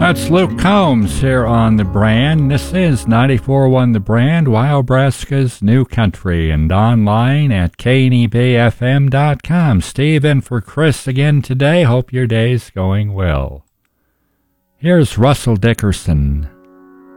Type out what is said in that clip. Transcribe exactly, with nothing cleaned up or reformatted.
That's Luke Combs here on The Brand. This is ninety-four point one The Brand, Wyobraska's New Country, and online at K N E B F M dot com. Steve in for Chris again today. Hope your day's going well. Here's Russell Dickerson.